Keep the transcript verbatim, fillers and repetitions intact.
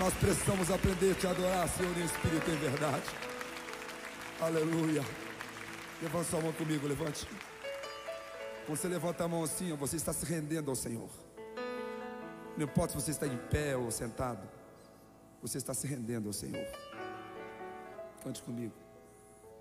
Nós precisamos aprender a te adorar, Senhor, em espírito e em verdade. Aleluia. Levante sua mão comigo, levante. Quando você levanta a mão assim, ó, você está se rendendo ao Senhor. Não importa se você está em pé ou sentado, você está se rendendo ao Senhor. Cante comigo.